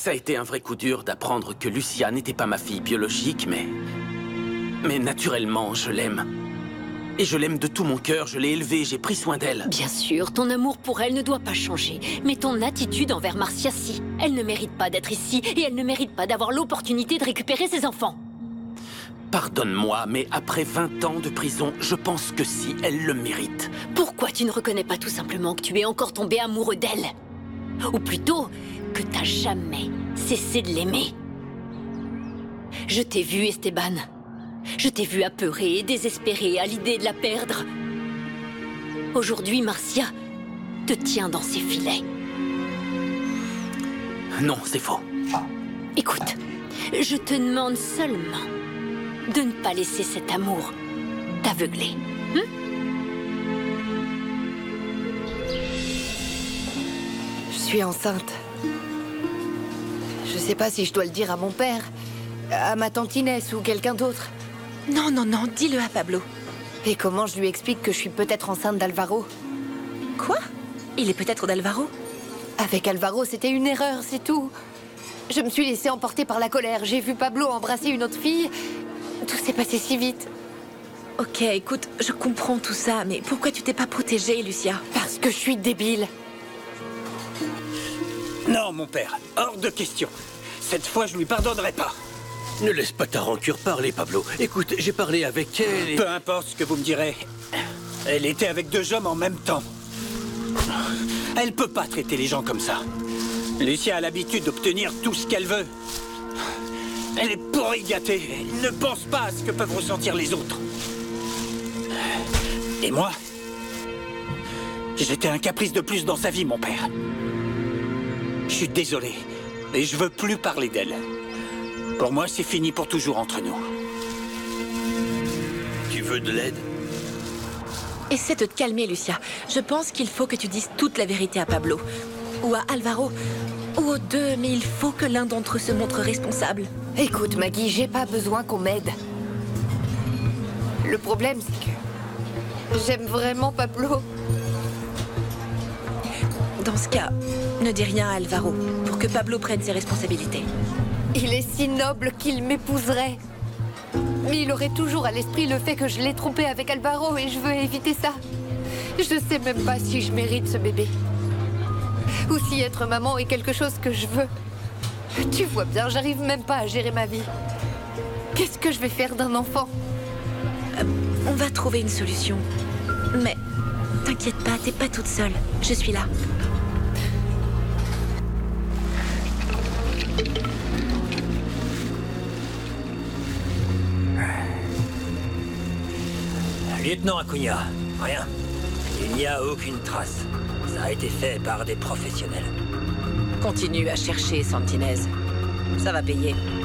Ça a été un vrai coup dur d'apprendre que Lucia n'était pas ma fille biologique, mais naturellement, je l'aime. Et je l'aime de tout mon cœur, je l'ai élevée, j'ai pris soin d'elle. Bien sûr, ton amour pour elle ne doit pas changer. Mais ton attitude envers Marcia, si. Elle ne mérite pas d'être ici et elle ne mérite pas d'avoir l'opportunité de récupérer ses enfants. Pardonne-moi, mais après 20 ans de prison, je pense que si, elle le mérite. Pourquoi tu ne reconnais pas tout simplement que tu es encore tombé amoureux d'elle? Ou plutôt, que t'as jamais cessé de l'aimer? Je t'ai vu, Esteban. Je t'ai vu apeuré et désespéré à l'idée de la perdre. Aujourd'hui, Marcia te tient dans ses filets. Non, c'est faux. Écoute, je te demande seulement de ne pas laisser cet amour t'aveugler. Je suis enceinte. Je sais pas si je dois le dire à mon père, à ma tante Inès ou quelqu'un d'autre. Non, non, non, dis-le à Pablo. Et comment je lui explique que je suis peut-être enceinte d'Alvaro? Quoi? Il est peut-être d'Alvaro? Avec Alvaro, c'était une erreur, c'est tout. Je me suis laissée emporter par la colère. J'ai vu Pablo embrasser une autre fille. Tout s'est passé si vite. Ok, écoute, je comprends tout ça, mais pourquoi tu t'es pas protégée, Lucia? Parce que je suis débile. Non, mon père, hors de question. Cette fois, je lui pardonnerai pas. Ne laisse pas ta rancœur parler, Pablo. Écoute, j'ai parlé avec elle et... Peu importe ce que vous me direz. Elle était avec 2 hommes en même temps. Elle peut pas traiter les gens comme ça. Lucia a l'habitude d'obtenir tout ce qu'elle veut. Elle est pourrie gâtée. Elle ne pense pas à ce que peuvent ressentir les autres. Et moi, j'étais un caprice de plus dans sa vie, mon père. Je suis désolé, mais je veux plus parler d'elle. Pour moi, c'est fini pour toujours entre nous. Tu veux de l'aide? Essaie de te calmer, Lucia. Je pense qu'il faut que tu dises toute la vérité à Pablo. Ou à Alvaro. Ou aux deux, mais il faut que l'un d'entre eux se montre responsable. Écoute, Maggie, j'ai pas besoin qu'on m'aide. Le problème, c'est que... j'aime vraiment Pablo. Dans ce cas, ne dis rien à Alvaro, pour que Pablo prenne ses responsabilités. Il est si noble qu'il m'épouserait. Mais il aurait toujours à l'esprit le fait que je l'ai trompé avec Alvaro et je veux éviter ça. Je sais même pas si je mérite ce bébé. Ou si être maman est quelque chose que je veux. Tu vois bien, j'arrive même pas à gérer ma vie. Qu'est-ce que je vais faire d'un enfant? On va trouver une solution. Mais t'inquiète pas, t'es pas toute seule. Je suis là. Lieutenant Acuna, rien. Il n'y a aucune trace. Ça a été fait par des professionnels. Continue à chercher, Santinez. Ça va payer.